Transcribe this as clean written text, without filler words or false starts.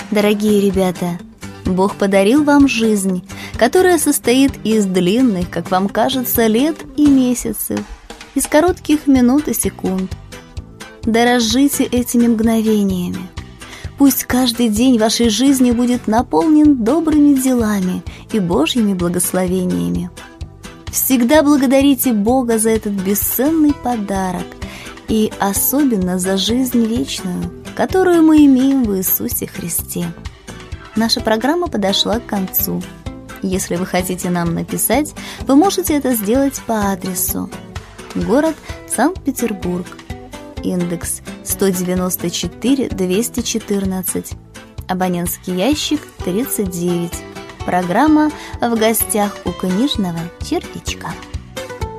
Дорогие ребята, Бог подарил вам жизнь, которая состоит из длинных, как вам кажется, лет и месяцев, из коротких минут и секунд. Дорожите этими мгновениями. Пусть каждый день вашей жизни будет наполнен добрыми делами и Божьими благословениями. Всегда благодарите Бога за этот бесценный подарок и особенно за жизнь вечную, которую мы имеем в Иисусе Христе. Наша программа подошла к концу. Если вы хотите нам написать, вы можете это сделать по адресу: город Санкт-Петербург, индекс 194-214, абонентский ящик 39. Программа «В гостях у книжного червячка».